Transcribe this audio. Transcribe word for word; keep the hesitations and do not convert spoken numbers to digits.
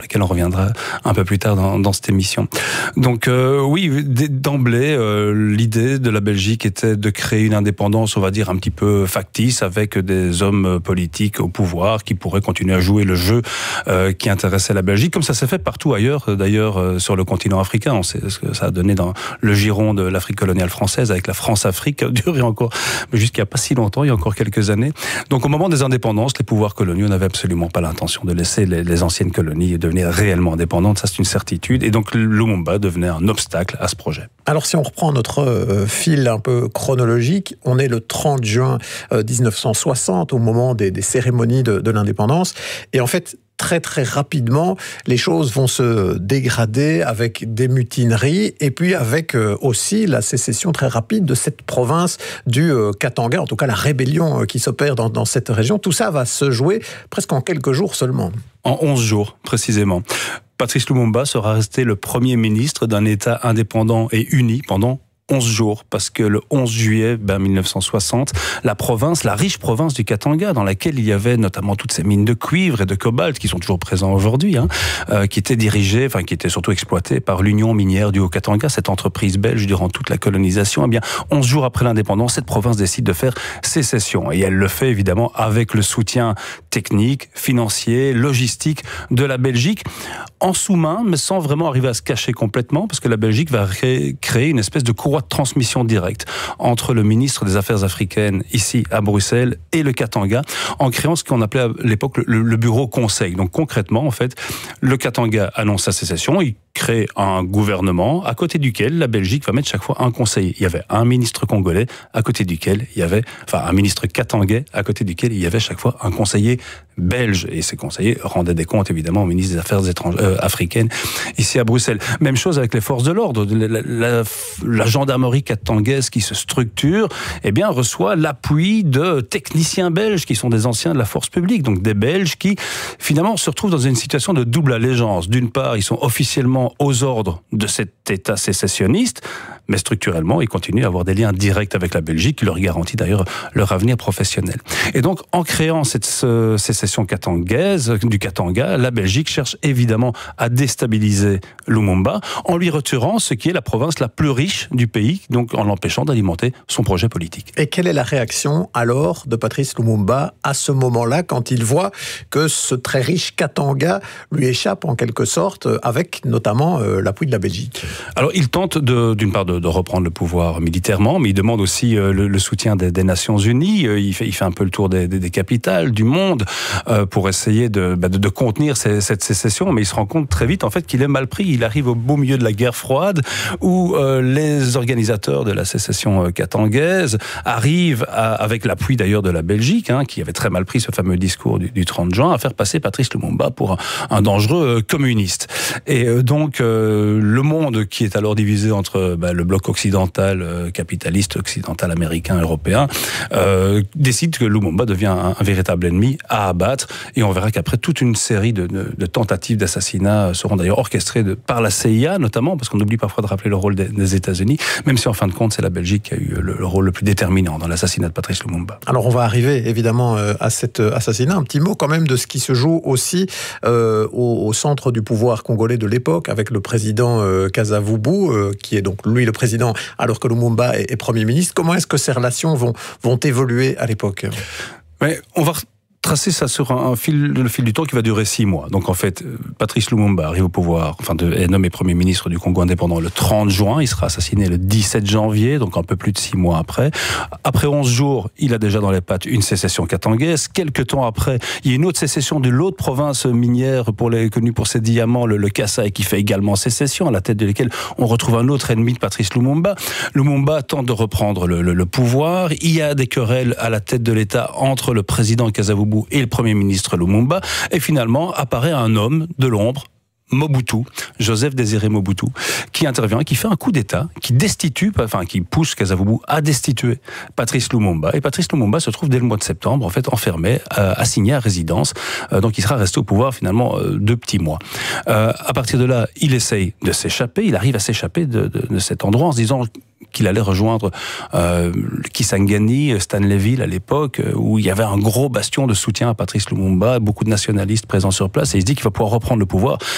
laquelle on reviendra un peu plus tard dans, dans cette émission. Donc euh, oui, d'emblée, euh, l'idée de la Belgique était de créer une indépendance, on va dire, un petit peu factice, avec des hommes politiques au pouvoir qui pourraient continuer à jouer le jeu euh, qui intéressait la Belgique, comme ça s'est fait partout ailleurs, d'ailleurs euh, sur le continent africain. On sait ce que ça a donné dans le giron de l'Afrique coloniale française, avec la France-Afrique, qui a duré encore jusqu'à pas si longtemps, il y a encore quelques années. Donc au moment des indépendances, les pouvoirs coloniaux n'avaient absolument pas l'intention de laisser les, les anciennes colonies devenir réellement indépendantes, ça c'est une certitude, et donc Lumumba devenait un obstacle à ce projet. Alors si on reprend notre euh, fil un peu chronologique, on est le trente juin euh, dix-neuf cent soixante, au moment des, des cérémonies de, de l'indépendance, et en fait, très très rapidement, les choses vont se dégrader avec des mutineries et puis avec euh, aussi la sécession très rapide de cette province du euh, Katanga, en tout cas la rébellion euh, qui s'opère dans, dans cette région. Tout ça va se jouer presque en quelques jours seulement. En onze jours, précisément. Patrice Lumumba sera resté le premier ministre d'un État indépendant et uni pendant onze jours, parce que le onze juillet ben, mille neuf cent soixante, la province, la riche province du Katanga, dans laquelle il y avait notamment toutes ces mines de cuivre et de cobalt qui sont toujours présentes aujourd'hui, hein, euh, qui étaient dirigées, enfin qui étaient surtout exploitées par l'Union minière du Haut-Katanga, cette entreprise belge durant toute la colonisation. Eh bien, onze jours après l'indépendance, cette province décide de faire sécession, et elle le fait évidemment avec le soutien technique, financier, logistique de la Belgique, en sous-main, mais sans vraiment arriver à se cacher complètement, parce que la Belgique va ré- créer une espèce de courroie de transmission directe entre le ministre des Affaires africaines, ici à Bruxelles, et le Katanga, en créant ce qu'on appelait à l'époque le, le bureau conseil. Donc concrètement, en fait, le Katanga annonce sa sécession, il crée un gouvernement à côté duquel la Belgique va mettre chaque fois un conseiller. Il y avait un ministre congolais à côté duquel il y avait, enfin un ministre katangais à côté duquel il y avait chaque fois un conseiller belge. Et ces conseillers rendaient des comptes évidemment au ministre des Affaires étrangères, euh, africaines ici à Bruxelles. Même chose avec les forces de l'ordre. La, la, la, la gendarmerie katangaise qui se structure, eh bien reçoit l'appui de techniciens belges qui sont des anciens de la force publique. Donc des Belges qui finalement se retrouvent dans une situation de double allégeance. D'une part, ils sont officiellement aux ordres de cet État sécessionniste, mais structurellement, ils continuent à avoir des liens directs avec la Belgique, qui leur garantit d'ailleurs leur avenir professionnel. Et donc, en créant cette euh, sécession katangaise, du Katanga, la Belgique cherche évidemment à déstabiliser Lumumba, en lui retirant ce qui est la province la plus riche du pays, donc en l'empêchant d'alimenter son projet politique. Et quelle est la réaction alors de Patrice Lumumba à ce moment-là, quand il voit que ce très riche Katanga lui échappe en quelque sorte, avec notamment euh, l'appui de la Belgique? Alors, il tente de, d'une part de, de reprendre le pouvoir militairement, mais il demande aussi euh, le, le soutien des, des Nations Unies. Euh, il, fait, il fait un peu le tour des, des, des capitales, du monde, euh, pour essayer de, bah, de, de contenir ces, cette sécession, mais il se rend compte très vite en fait qu'il est mal pris. Il arrive au beau milieu de la guerre froide, où euh, les organisateurs de la sécession euh, katangaise arrivent, à, avec l'appui d'ailleurs de la Belgique, hein, qui avait très mal pris ce fameux discours du, du trente juin, à faire passer Patrice Lumumba pour un, un dangereux euh, communiste. Et euh, donc, euh, le monde qui est alors divisé entre bah, le bloc occidental, euh, capitaliste, occidental, américain, européen, euh, décide que Lumumba devient un, un véritable ennemi à abattre. Et on verra qu'après, toute une série de, de, de tentatives d'assassinat seront d'ailleurs orchestrées de, par la C I A, notamment, parce qu'on oublie parfois de rappeler le rôle des, des États-Unis, même si en fin de compte, c'est la Belgique qui a eu le, le rôle le plus déterminant dans l'assassinat de Patrice Lumumba. Alors, on va arriver évidemment à cet assassinat. Un petit mot quand même de ce qui se joue aussi euh, au, au centre du pouvoir congolais de l'époque, avec le président euh, Kasavubu, euh, qui est donc lui le président, alors que Lumumba est, est Premier ministre. Comment est-ce que ces relations vont, vont évoluer à l'époque? Mais on va tracer ça sur un, un fil, le fil du temps qui va durer six mois. Donc en fait, Patrice Lumumba arrive au pouvoir, enfin de, est nommé Premier ministre du Congo indépendant le trente juin, il sera assassiné le dix-sept janvier, donc un peu plus de six mois après. Après onze jours, il a déjà dans les pattes une sécession katangaise. Quelques temps après, il y a une autre sécession de l'autre province minière pour les, connue pour ses diamants, le, le Kasaï, qui fait également sécession, à la tête de laquelle on retrouve un autre ennemi de Patrice Lumumba. Lumumba tente de reprendre le, le, le pouvoir. Il y a des querelles à la tête de l'État entre le président Kasavubu et le Premier ministre Lumumba, et finalement apparaît un homme de l'ombre, Mobutu, Joseph Désiré Mobutu, qui intervient, qui fait un coup d'État, qui destitue, enfin qui pousse Kasavubu à destituer Patrice Lumumba. Et Patrice Lumumba se trouve dès le mois de septembre, en fait, enfermé, euh, assigné à résidence. Euh, donc il sera resté au pouvoir finalement euh, deux petits mois. Euh, à partir de là, il essaye de s'échapper. Il arrive à s'échapper de, de, de cet endroit en se disant qu'il allait rejoindre euh, Kisangani, Stanleyville à l'époque, où il y avait un gros bastion de soutien à Patrice Lumumba, beaucoup de nationalistes présents sur place, et il se dit qu'il va pouvoir reprendre le pouvoir